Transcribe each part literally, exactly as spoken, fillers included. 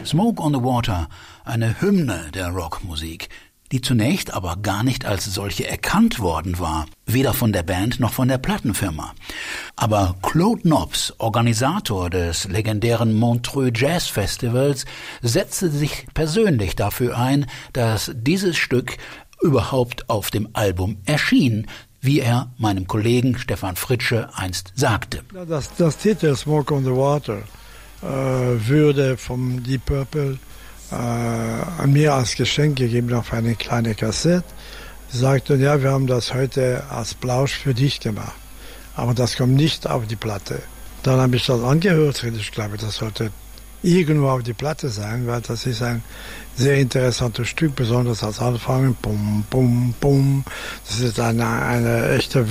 Smoke on the Water, eine Hymne der Rockmusik, die zunächst aber gar nicht als solche erkannt worden war, weder von der Band noch von der Plattenfirma. Aber Claude Nobs, Organisator des legendären Montreux Jazz Festivals, setzte sich persönlich dafür ein, dass dieses Stück überhaupt auf dem Album erschien, wie er meinem Kollegen Stefan Fritsche einst sagte. Das, das Titel Smoke on the Water äh, würde vom Deep Purple äh, an mir als Geschenk gegeben auf eine kleine Kassette. Sie sagten, ja, wir haben das heute als Plausch für dich gemacht, aber das kommt nicht auf die Platte. Dann habe ich das angehört und ich glaube, das sollte irgendwo auf die Platte sein, weil das ist ein sehr interessantes Stück, besonders als Anfang. Bum, bum, bum. Das ist eine, eine echte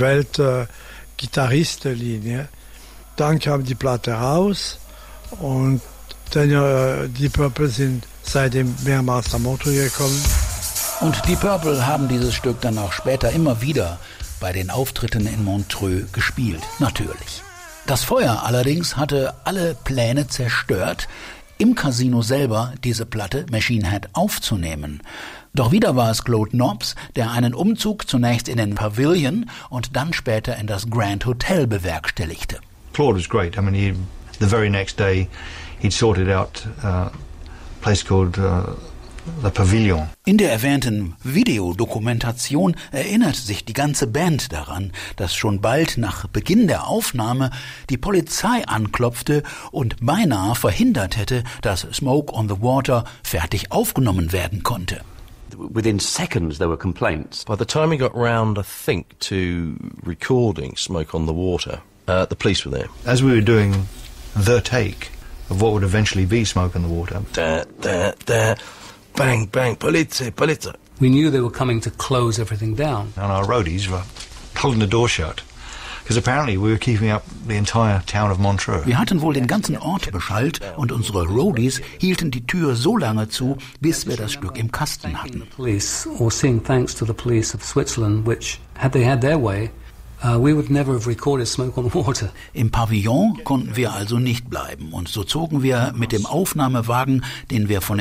Welt-Gitarristenlinie. Äh, Dann kam die Platte raus und dann äh, die Purple sind seitdem mehrmals nach Montreux gekommen. Und die Purple haben dieses Stück dann auch später immer wieder bei den Auftritten in Montreux gespielt, natürlich. Das Feuer allerdings hatte alle Pläne zerstört, im Casino selber diese Platte Machine Head aufzunehmen. Doch wieder war es Claude Nobs, der einen Umzug zunächst in den Pavilion und dann später in das Grand Hotel bewerkstelligte. Claude was great. I mean, he, the very next day he'd sorted out uh, a place called uh, The Pavilion. In der erwähnten Videodokumentation erinnert sich die ganze Band daran, dass schon bald nach Beginn der Aufnahme die Polizei anklopfte und beinahe verhindert hätte, dass Smoke on the Water fertig aufgenommen werden konnte. Within seconds there were complaints. By the time we got round, I think, to recording Smoke on the Water, uh, the police were there. As we were doing the take of what would eventually be Smoke on the Water, Da, da, da. Bang, bang, Polizei, Polizei. We knew they were coming to close everything down. and our roadies were holding the door shut, because apparently we were keeping up the entire town of Montreux. Wir hatten wohl den ganzen Ort beschallt und unsere Roadies hielten die Tür so lange zu, bis wir das Stück im Kasten hatten. Police, or seeing thanks to the police of Switzerland, which, had they had their way, Uh, we would never have recorded Smoke on the Water. Im Pavillon konnten wir also nicht bleiben und so zogen wir mit dem Aufnahmewagen, den wir von